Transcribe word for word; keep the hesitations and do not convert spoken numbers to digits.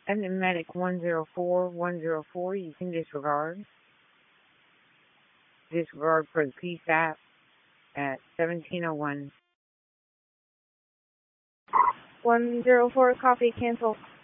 And the medic one zero four one zero four, you can disregard. Disregard for the P S A P at seventeen oh one. one zero four, copy, cancel.